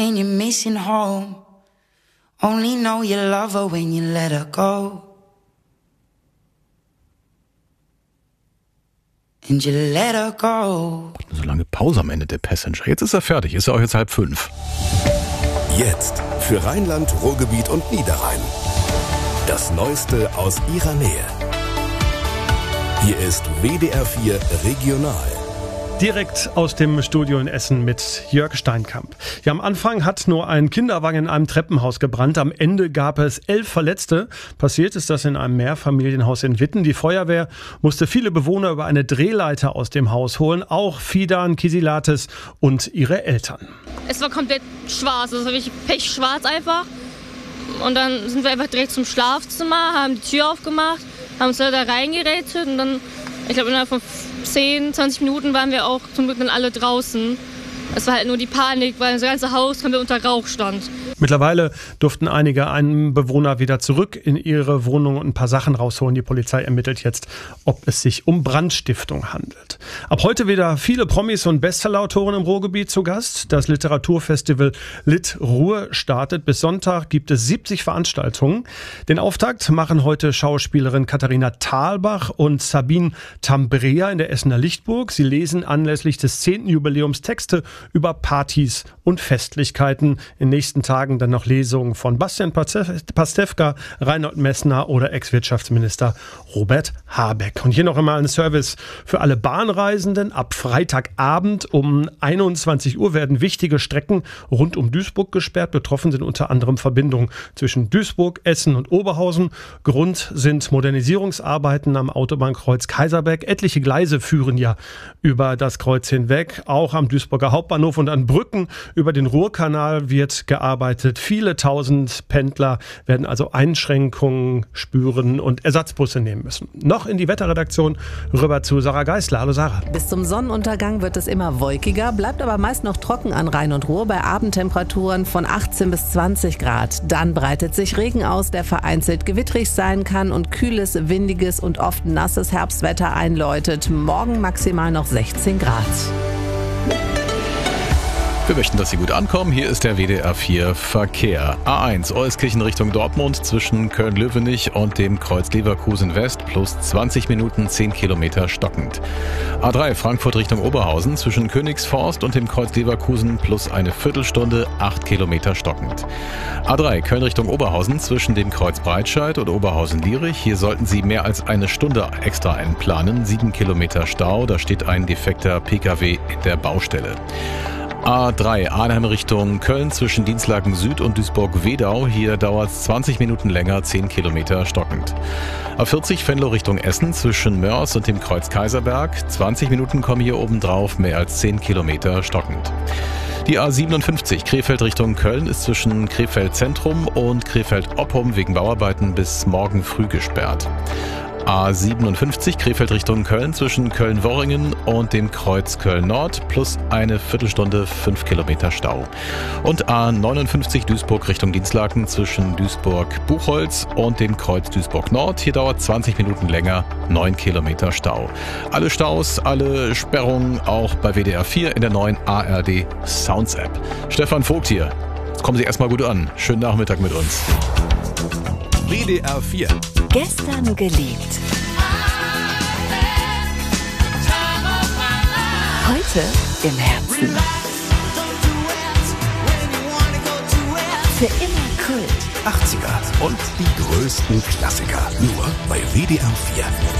and you're missing home. Only know you love her when you let her go. And you let her go. So lange Pause am Ende der Passenger. Jetzt ist er fertig, ist er auch jetzt 4:30. Jetzt für Rheinland, Ruhrgebiet und Niederrhein. Das Neueste aus ihrer Nähe. Hier ist WDR 4 Regional. Direkt aus dem Studio in Essen mit Jörg Steinkamp. Ja, am Anfang hat nur ein Kinderwagen in einem Treppenhaus gebrannt. Am Ende gab es 11 Verletzte. Passiert ist das in einem Mehrfamilienhaus in Witten. Die Feuerwehr musste viele Bewohner über eine Drehleiter aus dem Haus holen. Auch Fidan Kisilates und ihre Eltern. Es war komplett schwarz, also wirklich pechschwarz einfach. Und dann sind wir einfach direkt zum Schlafzimmer, haben die Tür aufgemacht, haben uns da reingerätet und dann, ich glaube, innerhalb von 10, 20 Minuten waren wir auch zum Glück dann alle draußen. Es war halt nur die Panik, weil das ganze Haus komplett unter Rauch stand. Mittlerweile durften einige Bewohner wieder zurück in ihre Wohnung und ein paar Sachen rausholen. Die Polizei ermittelt jetzt, ob es sich um Brandstiftung handelt. Ab heute wieder viele Promis und Bestsellerautoren im Ruhrgebiet zu Gast. Das Literaturfestival Lit Ruhr startet. Bis Sonntag gibt es 70 Veranstaltungen. Den Auftakt machen heute Schauspielerin Katharina Thalbach und Sabine Tambrea in der Essener Lichtburg. Sie lesen anlässlich des 10. Jubiläums Texte über Partys und Festlichkeiten. In den nächsten Tagen dann noch Lesungen von Bastian Pastewka, Reinhold Messner oder Ex-Wirtschaftsminister Robert Habeck. Und hier noch einmal ein Service für alle Bahnreisenden. Ab Freitagabend um 21 Uhr werden wichtige Strecken rund um Duisburg gesperrt. Betroffen sind unter anderem Verbindungen zwischen Duisburg, Essen und Oberhausen. Grund sind Modernisierungsarbeiten am Autobahnkreuz Kaiserberg. Etliche Gleise führen ja über das Kreuz hinweg. Auch am Duisburger Hauptbahnhof und an Brücken über den Ruhrkanal wird gearbeitet. Viele tausend Pendler werden also Einschränkungen spüren und Ersatzbusse nehmen müssen. Noch in die Wetterredaktion rüber zu Sarah Geisler. Hallo Sarah. Bis zum Sonnenuntergang wird es immer wolkiger, bleibt aber meist noch trocken an Rhein und Ruhr bei Abendtemperaturen von 18 bis 20 Grad. Dann breitet sich Regen aus, der vereinzelt gewittrig sein kann und kühles, windiges und oft nasses Herbstwetter einläutet. Morgen maximal noch 16 Grad. Wir möchten, dass Sie gut ankommen. Hier ist der WDR 4 Verkehr. A1 Euskirchen Richtung Dortmund zwischen Köln-Löwenich und dem Kreuz Leverkusen West plus 20 Minuten 10 Kilometer stockend. A3 Frankfurt Richtung Oberhausen zwischen Königsforst und dem Kreuz Leverkusen plus eine Viertelstunde 8 Kilometer stockend. A3 Köln Richtung Oberhausen zwischen dem Kreuz Breitscheid und Oberhausen-Lierich. Hier sollten Sie mehr als eine Stunde extra einplanen. 7 Kilometer Stau, da steht ein defekter Pkw in der Baustelle. A3 Arnhem Richtung Köln zwischen Dinslaken Süd und Duisburg-Wedau. Hier dauert es 20 Minuten länger, 10 Kilometer stockend. A40 Venlo Richtung Essen zwischen Mörs und dem Kreuz Kaiserberg. 20 Minuten kommen hier oben drauf, mehr als 10 Kilometer stockend. Die A57 Krefeld Richtung Köln ist zwischen Krefeld Zentrum und Krefeld Oppum wegen Bauarbeiten bis morgen früh gesperrt. A57 Krefeld Richtung Köln zwischen Köln-Worringen und dem Kreuz Köln-Nord plus eine Viertelstunde 5 Kilometer Stau. Und A59 Duisburg Richtung Dinslaken zwischen Duisburg-Buchholz und dem Kreuz Duisburg-Nord. Hier dauert 20 Minuten länger, 9 Kilometer Stau. Alle Staus, alle Sperrungen auch bei WDR 4 in der neuen ARD Sounds App. Stefan Vogt hier. Jetzt kommen Sie erstmal gut an. Schönen Nachmittag mit uns. WDR 4. Gestern geliebt. Heute im Herzen. Für immer Kult. 80er und die größten Klassiker. Nur bei WDR 4.